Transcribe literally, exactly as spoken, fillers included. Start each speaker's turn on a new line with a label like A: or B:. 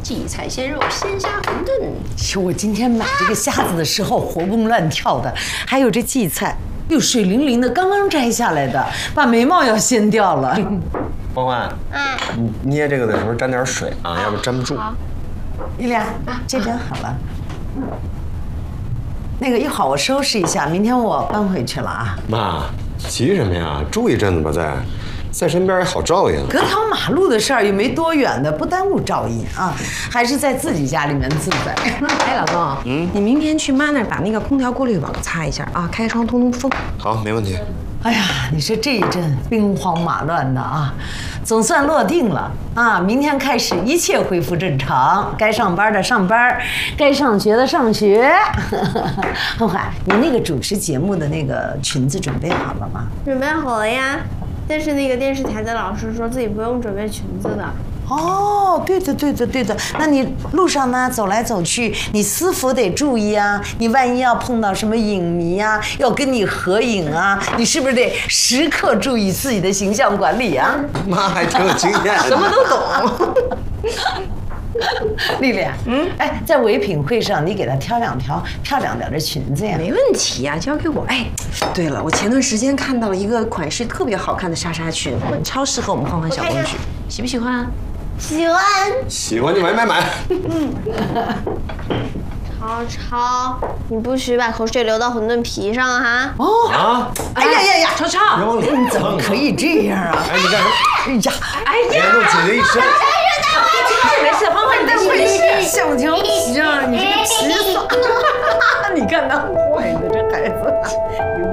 A: 荠菜鲜肉鲜虾馄饨。
B: 我今天买这个虾子的时候活蹦乱跳的，还有这荠菜，又水灵灵的，刚刚摘下来的，把眉毛要掀掉了。
C: 欢欢，嗯，你捏这个的时候沾点水啊，要不粘不住。
B: 丽丽，这边好了。那个一会儿我收拾一下，明天我搬回去了啊。
C: 妈，急什么呀？住一阵子吧，在，在身边也好照应。
B: 隔条马路的事儿也没多远的，不耽误照应啊，还是在自己家里面自在。
A: 哎，老公，嗯，你明天去妈那儿把那个空调过滤网擦一下啊，开窗通通风。
C: 好，没问题。
B: 哎呀，你说这一阵兵荒马乱的啊，总算落定了啊！明天开始一切恢复正常，该上班的上班，该上学的上学。欢欢，你那个主持节目的那个裙子准备好了吗？
D: 准备好了呀，但是那个电视台的老师说自己不用准备裙子的。
B: 哦，对的，对的，对的。那你路上呢，走来走去，你私服得注意啊。你万一要碰到什么影迷啊，要跟你合影啊，你是不是得时刻注意自己的形象管理啊？
C: 妈还挺有经验，
B: 什么都懂。丽丽，嗯，哎，在唯品会上，你给她挑两条漂亮点的裙子呀。
A: 没问题呀、啊，交给我。哎，对了，我前段时间看到了一个款式特别好看的纱纱裙，超适合我们欢欢小公举，喜不喜欢啊？
D: 喜欢。
C: 喜欢就买买买。
D: 嗯。超超，你不许把口水流到馄饨皮上啊！
B: 哦啊！哎呀呀呀，
A: 超超，
B: 你怎么可以这样啊？
C: 哎，你干什么？
B: 哎呀，
C: 哎呀，弄姐姐一身。
A: 没事，欢欢你没事。
B: 小调皮啊，你这个皮子，你看他坏的这孩子。